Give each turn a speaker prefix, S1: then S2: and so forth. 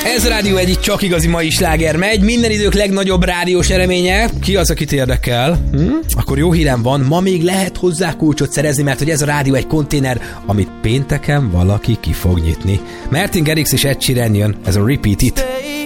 S1: Ez a rádió egyik csak igazi mai sláger megy. Minden idők legnagyobb rádiós eredménye. Ki az, akit érdekel? Akkor jó hírem van, ma még lehet hozzá kulcsot szerezni, mert hogy ez a rádió egy konténer, amit pénteken valaki ki fog nyitni. Martin Garrix és Ed Sheeran jön, ez a Repeat It.